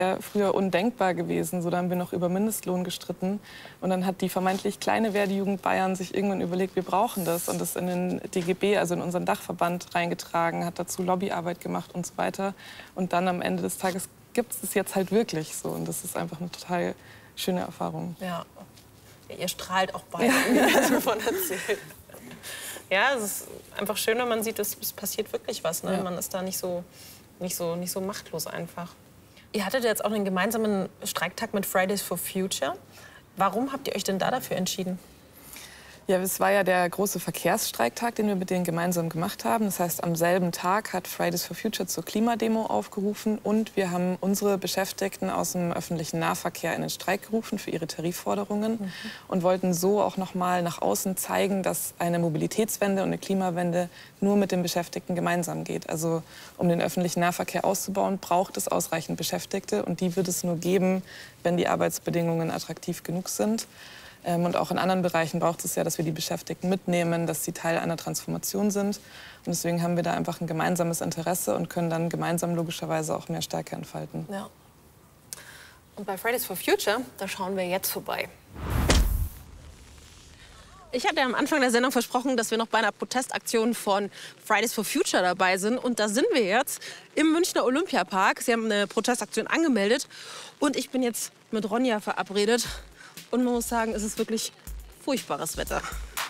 früher undenkbar gewesen. So, da haben wir noch über Mindestlohn gestritten. Und dann hat die vermeintlich kleine Verdi-Jugend Bayern sich irgendwann überlegt, wir brauchen das. Und das in den DGB, also in unseren Dachverband, reingetragen, hat dazu Lobbyarbeit gemacht und so weiter. Und dann am Ende des Tages gibt es jetzt halt wirklich so. Und das ist einfach eine total schöne Erfahrung. Ja, ihr strahlt auch beide, was davon erzählt. Ja, es ist einfach schön, wenn man sieht, es passiert wirklich was. Ne? Ja. Man ist da nicht so machtlos einfach. Ihr hattet jetzt auch einen gemeinsamen Streiktag mit Fridays for Future. Warum habt ihr euch denn da dafür entschieden? Ja, es war ja der große Verkehrsstreiktag, den wir mit denen gemeinsam gemacht haben. Das heißt, am selben Tag hat Fridays for Future zur Klimademo aufgerufen und wir haben unsere Beschäftigten aus dem öffentlichen Nahverkehr in den Streik gerufen für ihre Tarifforderungen und wollten so auch noch mal nach außen zeigen, dass eine Mobilitätswende und eine Klimawende nur mit den Beschäftigten gemeinsam geht. Also um den öffentlichen Nahverkehr auszubauen, braucht es ausreichend Beschäftigte und die wird es nur geben, wenn die Arbeitsbedingungen attraktiv genug sind. Und auch in anderen Bereichen braucht es ja, dass wir die Beschäftigten mitnehmen, dass sie Teil einer Transformation sind. Und deswegen haben wir da einfach ein gemeinsames Interesse und können dann gemeinsam logischerweise auch mehr Stärke entfalten. Ja. Und bei Fridays for Future, da schauen wir jetzt vorbei. Ich hatte am Anfang der Sendung versprochen, dass wir noch bei einer Protestaktion von Fridays for Future dabei sind. Und da sind wir jetzt im Münchner Olympiapark. Sie haben eine Protestaktion angemeldet. Und ich bin jetzt mit Ronja verabredet. Und man muss sagen, es ist wirklich furchtbares Wetter.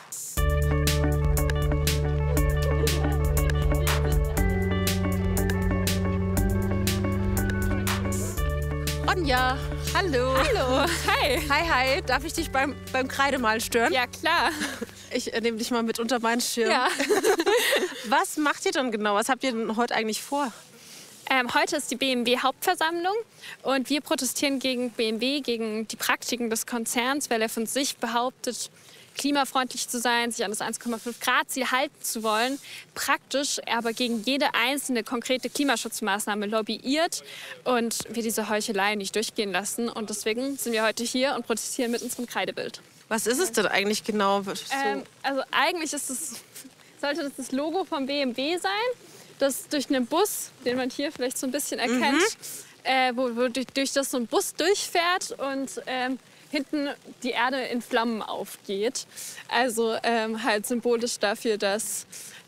Ronja, hallo. Hallo, hi. Hi, hi. Darf ich dich beim Kreidemalen stören? Ja, klar. Ich nehme dich mal mit unter meinen Schirm. Ja. Was macht ihr dann genau? Was habt ihr denn heute eigentlich vor? Heute ist die BMW-Hauptversammlung und wir protestieren gegen BMW, gegen die Praktiken des Konzerns, weil er von sich behauptet, klimafreundlich zu sein, sich an das 1,5-Grad-Ziel halten zu wollen, praktisch aber gegen jede einzelne konkrete Klimaschutzmaßnahme lobbyiert und wir diese Heuchelei nicht durchgehen lassen. Und deswegen sind wir heute hier und protestieren mit unserem Kreidebild. Was ist es denn eigentlich genau? Also eigentlich sollte das Logo vom BMW sein. Das durch einen Bus, den man hier vielleicht so ein bisschen erkennt, wo durch das so ein Bus durchfährt und hinten die Erde in Flammen aufgeht. Also halt symbolisch dafür, dass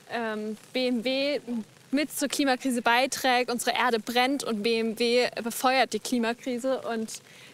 BMW mit zur Klimakrise beiträgt, unsere Erde brennt und BMW befeuert die Klimakrise. Und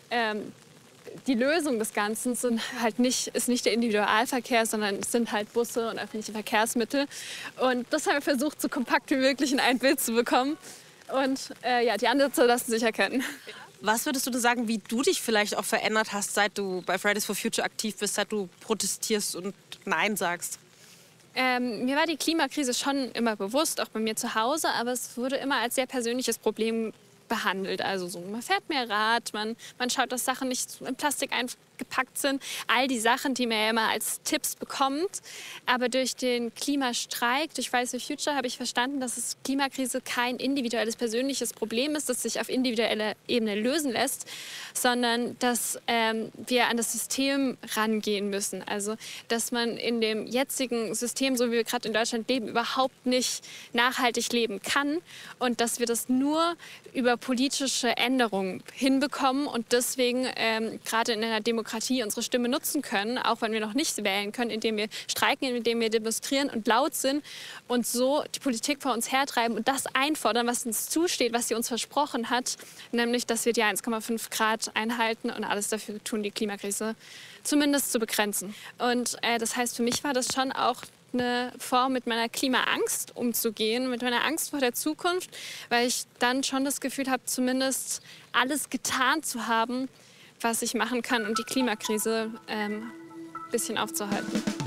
die Lösung des Ganzen ist nicht der Individualverkehr, sondern es sind halt Busse und öffentliche Verkehrsmittel. Und das haben wir versucht, so kompakt wie möglich in ein Bild zu bekommen. Und ja, die Ansätze lassen sich erkennen. Was würdest du sagen, wie du dich vielleicht auch verändert hast, seit du bei Fridays for Future aktiv bist, seit du protestierst und Nein sagst? Mir war die Klimakrise schon immer bewusst, auch bei mir zu Hause, aber es wurde immer als sehr persönliches Problem behandelt. Also so, man fährt mehr Rad, man schaut, dass Sachen nicht in Plastik eingepackt sind. All die Sachen, die man ja immer als Tipps bekommt. Aber durch den Klimastreik, durch Fridays for Future, habe ich verstanden, dass die Klimakrise kein individuelles, persönliches Problem ist, das sich auf individueller Ebene lösen lässt, sondern dass wir an das System rangehen müssen. Also, dass man in dem jetzigen System, so wie wir gerade in Deutschland leben, überhaupt nicht nachhaltig leben kann und dass wir das nur über politische Änderungen hinbekommen und deswegen gerade in einer Demokratie unsere Stimme nutzen können, auch wenn wir noch nicht wählen können, indem wir streiken, indem wir demonstrieren und laut sind und so die Politik vor uns hertreiben und das einfordern, was uns zusteht, was sie uns versprochen hat, nämlich, dass wir die 1,5 Grad einhalten und alles dafür tun, die Klimakrise zumindest zu begrenzen. Und das heißt, für mich war das schon auch eine Form, mit meiner Klimaangst umzugehen, mit meiner Angst vor der Zukunft, weil ich dann schon das Gefühl habe, zumindest alles getan zu haben, was ich machen kann, um die Klimakrise ein bisschen aufzuhalten.